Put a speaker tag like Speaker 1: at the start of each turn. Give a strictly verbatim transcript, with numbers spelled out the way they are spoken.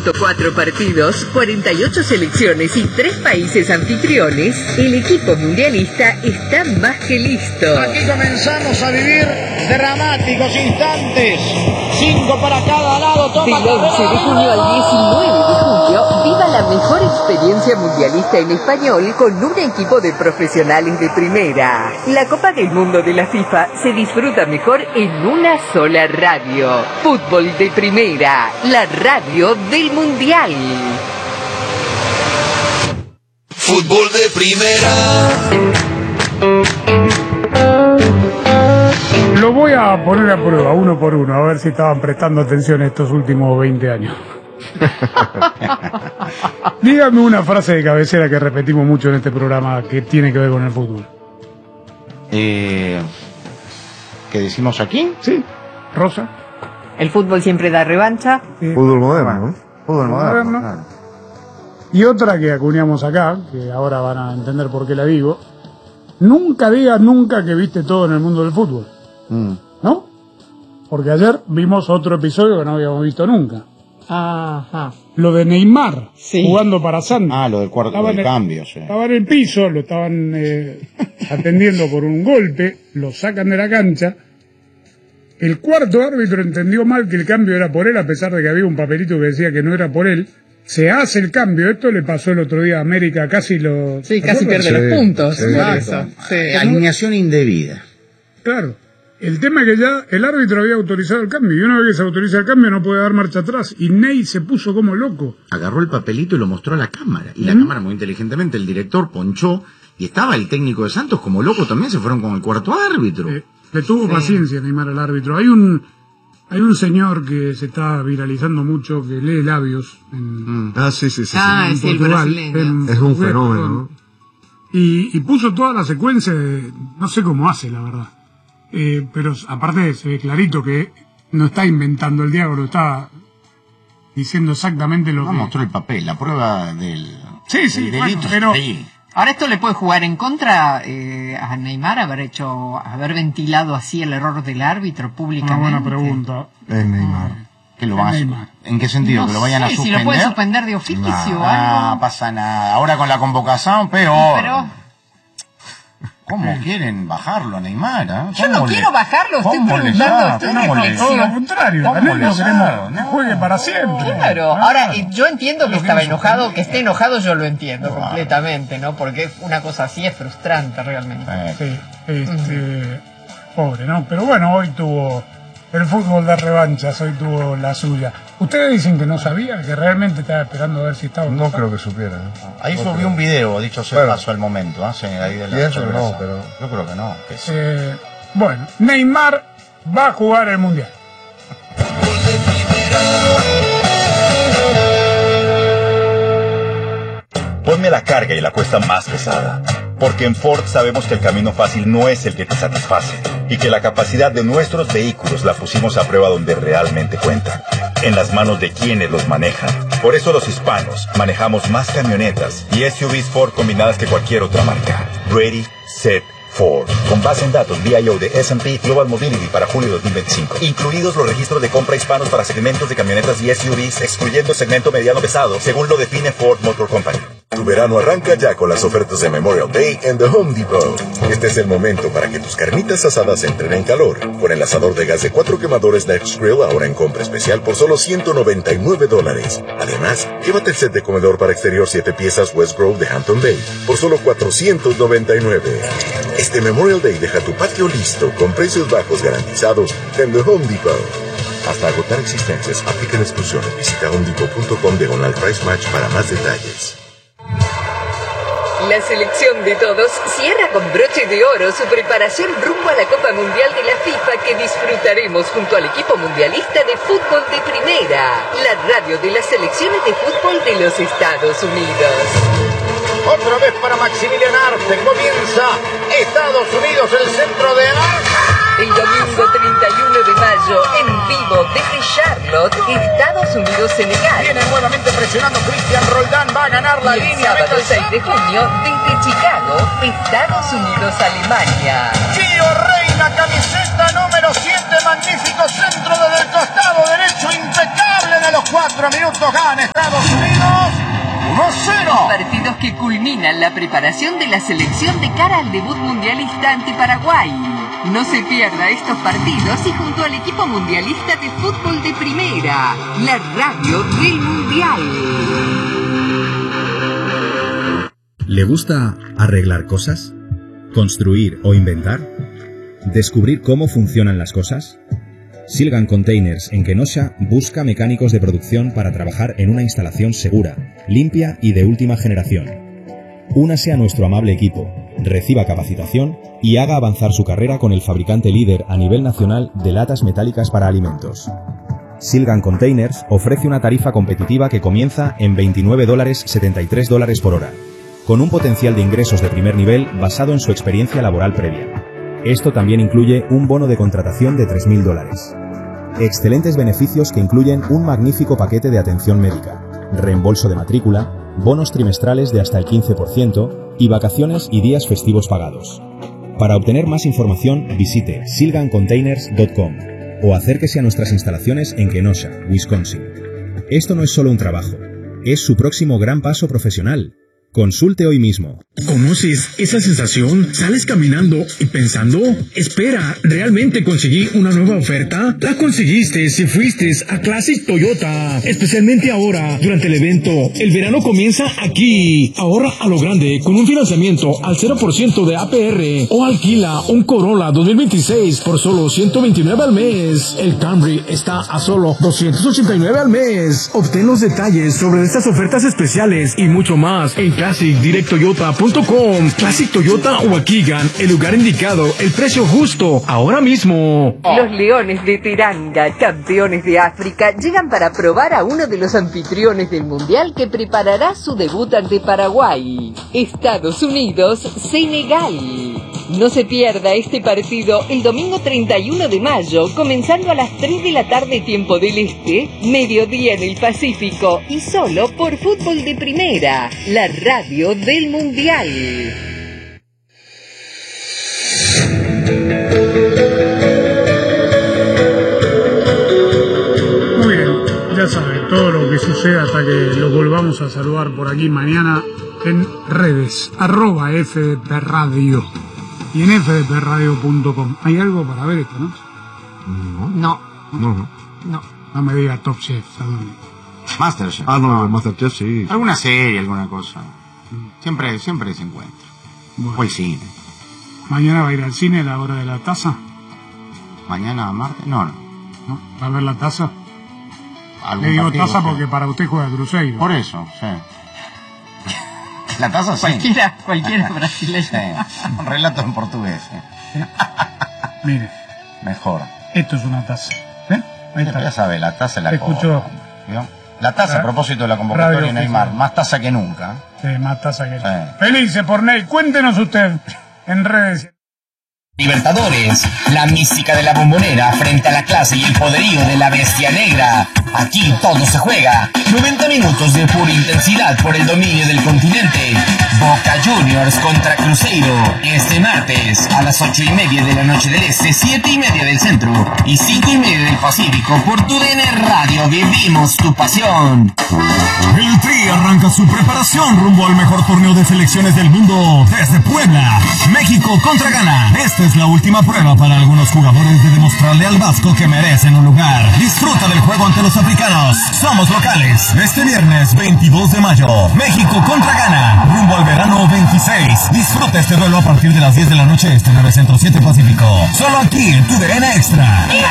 Speaker 1: ciento cuatro partidos, cuarenta y ocho selecciones y tres países anfitriones, el equipo mundialista está más que listo.
Speaker 2: Aquí comenzamos a vivir dramáticos instantes. Cinco para cada lado. Toma
Speaker 1: Del once de junio al diecinueve de julio, viva la mejor experiencia mundialista en español con un equipo de profesionales de primera. La Copa del Mundo de la FIFA se disfruta mejor en una sola radio. Fútbol de primera, la radio del Mundial.
Speaker 3: Fútbol de primera.
Speaker 4: Lo voy a poner a prueba, uno por uno, a ver si estaban prestando atención estos últimos veinte años. Dígame una frase de cabecera que repetimos mucho en este programa que tiene que ver con el fútbol.
Speaker 5: Eh, ¿Qué decimos aquí?
Speaker 4: Sí, Rosa.
Speaker 6: El fútbol siempre da revancha.
Speaker 4: Sí.
Speaker 7: Fútbol moderno, ¿no? Fútbol moderno.
Speaker 4: moderno.
Speaker 7: Claro.
Speaker 4: Y otra que acuñamos acá, que ahora van a entender por qué la digo. Nunca digas nunca que viste todo en el mundo del fútbol.
Speaker 5: Mm.
Speaker 4: ¿No? Porque ayer vimos otro episodio que no habíamos visto nunca.
Speaker 6: Ajá.
Speaker 4: Lo de Neymar
Speaker 6: Sí.
Speaker 4: jugando para Santos.
Speaker 5: Ah, lo del cuarto
Speaker 4: Estaba
Speaker 5: del
Speaker 4: en el-
Speaker 5: cambio, sí.
Speaker 4: Estaba en el piso, lo estaban eh, atendiendo por un golpe, lo sacan de la cancha. El cuarto árbitro entendió mal que el cambio era por él, a pesar de que había un papelito que decía que no era por él. Se hace el cambio. Esto le pasó el otro día a América, casi lo...
Speaker 6: Sí,
Speaker 4: ¿te
Speaker 6: casi
Speaker 4: acuerdas?
Speaker 6: pierde
Speaker 7: Sí,
Speaker 6: los puntos.
Speaker 7: sí,
Speaker 6: por
Speaker 7: sí.
Speaker 6: eso. Sí.
Speaker 5: Alineación indebida.
Speaker 4: Claro. El tema es que ya el árbitro había autorizado el cambio, y una vez que se autoriza el cambio no puede dar marcha atrás. Y Ney se puso como loco.
Speaker 5: Agarró el papelito y lo mostró a la cámara. Y la
Speaker 4: ¿Mm?
Speaker 5: cámara, muy inteligentemente, el director ponchó. Y estaba el técnico de Santos como loco también. Se fueron con el cuarto árbitro.
Speaker 4: Eh, le tuvo
Speaker 6: Sí.
Speaker 4: paciencia Neymar al árbitro. Hay un hay un señor que se está viralizando mucho, que lee labios en,
Speaker 5: Mm.
Speaker 7: Ah, sí, sí, sí.
Speaker 6: Ah,
Speaker 4: en
Speaker 6: es el
Speaker 4: Portugal.
Speaker 6: brasileño.
Speaker 4: en
Speaker 7: Es un
Speaker 4: portugués,
Speaker 7: fenómeno,
Speaker 4: perdón.
Speaker 7: ¿no?
Speaker 4: Y, y puso toda la secuencia de... No sé cómo hace, la verdad. Eh, pero aparte se ve clarito que no está inventando el diálogo, está diciendo exactamente lo
Speaker 5: No
Speaker 4: que...
Speaker 5: mostró el papel, la prueba del,
Speaker 4: Sí, sí,
Speaker 5: del
Speaker 4: bueno,
Speaker 5: delito.
Speaker 4: pero-
Speaker 5: Sí.
Speaker 6: Ahora esto le puede jugar en contra eh, a Neymar haber hecho, haber ventilado así el error del árbitro
Speaker 4: Una
Speaker 6: públicamente.
Speaker 4: buena pregunta.
Speaker 7: Es Neymar.
Speaker 5: ¿Que lo van a
Speaker 4: Es
Speaker 5: su-
Speaker 4: Neymar.
Speaker 5: ¿En qué sentido?
Speaker 6: No
Speaker 5: ¿Que lo vayan a
Speaker 6: sé, si
Speaker 5: suspender?
Speaker 6: lo puede suspender de oficio o
Speaker 5: Ah,
Speaker 6: algo.
Speaker 5: pasa nada. Ahora con la convocación, peor.
Speaker 6: Pero
Speaker 5: ¿Cómo quieren bajarlo a Neymar? eh?
Speaker 6: yo no
Speaker 5: ¿Cómo le-
Speaker 6: quiero bajarlo, estoy
Speaker 5: cómo le
Speaker 6: preguntando,
Speaker 5: sabe?
Speaker 6: estoy en
Speaker 5: ¿Cómo le
Speaker 6: reflexión.
Speaker 4: Todo lo contrario,
Speaker 5: ¿Cómo
Speaker 4: a Ney
Speaker 5: le
Speaker 4: lo queremos
Speaker 5: sabe?
Speaker 4: que juegue para siempre.
Speaker 6: Claro,
Speaker 4: Ah,
Speaker 6: ahora eh, yo entiendo que
Speaker 4: Lo
Speaker 6: estaba
Speaker 4: que no
Speaker 6: enojado,
Speaker 4: suspende.
Speaker 6: que esté enojado yo lo entiendo completamente, ¿no? Porque una cosa así es frustrante realmente.
Speaker 5: Eh,
Speaker 4: Sí, este, pobre, ¿no? Pero bueno, hoy tuvo el fútbol de revanchas, hoy tuvo la suya. Ustedes dicen que no sabían, que realmente estaba esperando a ver si estaba...
Speaker 7: No creo que supiera. ¿no?
Speaker 5: Ahí
Speaker 7: No
Speaker 5: subió
Speaker 7: creo.
Speaker 5: un video, dicho sea
Speaker 7: Bueno.
Speaker 5: paso al momento, ¿eh? Sí, ahí de la
Speaker 7: Pienso que no,
Speaker 5: sorpresa.
Speaker 7: pero-
Speaker 5: Yo creo que no. Que sí.
Speaker 4: Eh, bueno, Neymar va a jugar el Mundial.
Speaker 8: Ponme la carga y la cuesta más pesada. Porque en Ford sabemos que el camino fácil no es el que te satisface. Y que la capacidad de nuestros vehículos la pusimos a prueba donde realmente cuenta. En las manos de quienes los manejan. Por eso los hispanos manejamos más camionetas y S U Vs Ford combinadas que cualquier otra marca. Ready, set, Ford. Con base en datos V I O de S and P Global Mobility para julio de dos mil veinticinco. Incluidos los registros de compra hispanos para segmentos de camionetas y S U Vs, excluyendo el segmento mediano pesado, según lo define Ford Motor Company.
Speaker 9: Tu verano arranca ya con las ofertas de Memorial Day en The Home Depot. Este es el momento para que tus carnitas asadas entren en calor. Con el asador de gas de cuatro quemadores Next Grill ahora en compra especial por solo ciento noventa y nueve dólares. Además, llévate el set de comedor para exterior siete piezas West Grove de Hampton Bay por solo cuatrocientos noventa y nueve. Este Memorial Day deja tu patio listo con precios bajos garantizados en The Home Depot. Hasta agotar existencias, aplican exclusiones. Visita home depot punto com diagonal price match para más detalles.
Speaker 1: La selección de todos cierra con broche de oro su preparación rumbo a la Copa Mundial de la FIFA que disfrutaremos junto al equipo mundialista de fútbol de primera, la radio de las selecciones de fútbol de los Estados Unidos.
Speaker 2: Otra vez para Maximilian Arte. Comienza Estados Unidos, el centro de Arca.
Speaker 1: El domingo treinta y uno de mayo, en vivo desde Charlotte, Estados Unidos-Senegal.
Speaker 2: Viene nuevamente presionando Cristian Roldán. Va a ganar la
Speaker 1: Y el
Speaker 2: línea.
Speaker 1: sábado
Speaker 2: mete el
Speaker 1: seis de junio, desde Chicago, Estados Unidos-Alemania.
Speaker 2: Gio Reina, camiseta número siete, magnífico centro desde el costado derecho, impecable a los cuatro minutos gana Estados Unidos uno cero.
Speaker 1: Partidos que culminan la preparación de la selección de cara al debut mundialista ante Paraguay. No se pierda estos partidos y junto al equipo mundialista de fútbol de primera, la radio del Mundial.
Speaker 10: ¿Le gusta arreglar cosas? ¿Construir o inventar? ¿Descubrir cómo funcionan las cosas? Silgan Containers en Kenosha busca mecánicos de producción para trabajar en una instalación segura, limpia y de última generación. Únase a nuestro amable equipo, reciba capacitación y haga avanzar su carrera con el fabricante líder a nivel nacional de latas metálicas para alimentos. Silgan Containers ofrece una tarifa competitiva que comienza en veintinueve dólares setenta y tres dólares por hora, con un potencial de ingresos de primer nivel basado en su experiencia laboral previa. Esto también incluye un bono de contratación de tres mil dólares. Excelentes beneficios que incluyen un magnífico paquete de atención médica, reembolso de matrícula, bonos trimestrales de hasta el quince por ciento y vacaciones y días festivos pagados. Para obtener más información, visite silgan containers punto com o acérquese a nuestras instalaciones en Kenosha, Wisconsin. Esto no es solo un trabajo, es su próximo gran paso profesional. Consulte hoy mismo.
Speaker 11: ¿Conoces esa sensación? ¿Sales caminando y pensando? Espera, ¿realmente conseguí una nueva oferta? La conseguiste si fuiste a Classic Toyota. Especialmente ahora, durante el evento. El verano comienza aquí. Ahorra a lo grande con un financiamiento al cero por ciento de A P R o alquila un Corolla dos mil veintiséis por solo ciento veintinueve al mes. El Camry está a solo doscientos ochenta y nueve al mes. Obtén los detalles sobre estas ofertas especiales y mucho más en classic direct toyota punto com. Classic Toyota Waukegan, el lugar indicado, el precio justo, ahora mismo.
Speaker 1: Los Leones de Teranga, campeones de África, llegan para probar a uno de los anfitriones del Mundial que preparará su debut ante Paraguay. Estados Unidos, Senegal. No se pierda este partido el domingo treinta y uno de mayo, comenzando a las tres de la tarde tiempo del Este, mediodía en el Pacífico y solo por Fútbol de Primera, la radio del Mundial.
Speaker 4: Muy bien, ya saben, todo lo que sucede hasta que lo volvamos a saludar por aquí mañana en redes, arroba F D P Radio. Y en f d p radio punto com. ¿Hay algo para ver esta noche?
Speaker 5: No.
Speaker 6: No.
Speaker 5: No, no.
Speaker 6: No.
Speaker 4: No me diga Top Chef, ¿a dónde?
Speaker 5: Masterchef.
Speaker 7: Ah, no, Masterchef sí.
Speaker 5: Alguna serie, alguna cosa. Siempre, siempre se encuentra.
Speaker 4: Bueno.
Speaker 5: O el cine.
Speaker 4: ¿Mañana va a ir al cine a la hora de la taza?
Speaker 5: ¿Mañana martes? No, no.
Speaker 4: ¿No? ¿Va a ver la taza?
Speaker 5: ¿Algún
Speaker 4: Le digo
Speaker 5: partido?
Speaker 4: taza
Speaker 5: Sí.
Speaker 4: porque para usted juega Cruzeiro.
Speaker 5: Por eso, sí. La taza sí.
Speaker 6: Cualquiera, cualquiera brasileño.
Speaker 5: Sí. Un relato en portugués. Sí.
Speaker 4: Mire,
Speaker 5: Mejor.
Speaker 4: esto es una taza. ¿Eh? Ahí está.
Speaker 5: Ya sabe, la taza es la
Speaker 4: Escuchó.
Speaker 5: cosa. ¿Vio? La taza, a propósito de la convocatoria
Speaker 4: Radio
Speaker 5: de Neymar,
Speaker 4: Oficial.
Speaker 5: más taza que nunca.
Speaker 4: Sí, más taza que...
Speaker 5: Sí.
Speaker 4: Felices por Ney. Cuéntenos usted en redes.
Speaker 12: Libertadores, la mística de la Bombonera frente a la clase y el poderío de la Bestia Negra. Aquí todo se juega. noventa minutos de pura intensidad por el dominio del continente. Boca Juniors contra Cruzeiro. Este martes a las ocho y media de la noche del Este, siete y media del Centro y cinco y media del Pacífico por tu D N Radio. Vivimos tu pasión.
Speaker 13: El Tri arranca su preparación rumbo al mejor torneo de selecciones del mundo desde Puebla. México contra Ghana. Esta es la última prueba para algunos jugadores de demostrarle al Vasco que merecen un lugar. Disfruta del juego ante los africanos. Somos locales. Este viernes veintidós de mayo. México contra Ghana. Rumbo al verano veintiséis. Disfruta este duelo a partir de las diez de la noche. Este nueve Centro siete Pacífico. Solo aquí en tu D N Extra.